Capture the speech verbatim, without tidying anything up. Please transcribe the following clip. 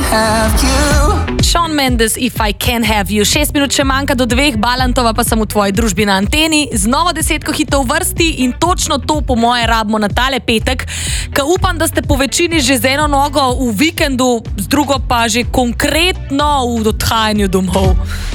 have you. Shawn Mendes, If I Can Have You. Šest minut še manjka do dveh, Balantova pa sem v tvoji družbi na anteni. Z novo desetko hitov v vrsti in točno to po moje rabimo na tale petek, ka upam, da ste po večini že z eno nogo v vikendu, z drugo pa že konkretno v odhajanju domov.